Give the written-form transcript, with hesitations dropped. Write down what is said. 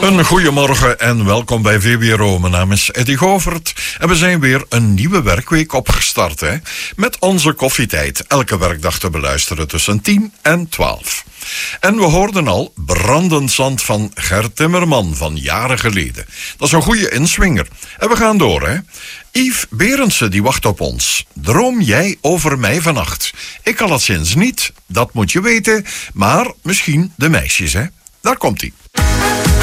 Een goeiemorgen en welkom bij VWRO. Mijn naam is Eddy Govert en we zijn weer een nieuwe werkweek opgestart. Met onze koffietijd, elke werkdag te beluisteren tussen 10 en 12. En we hoorden al Brandend Zand van Gert Timmerman van jaren geleden. Dat is een goede inswinger. En we gaan door, Yves Berendsen die wacht op ons. Droom jij over mij vannacht? Ik al het sinds niet, dat moet je weten, maar misschien de meisjes, Daar komt-ie.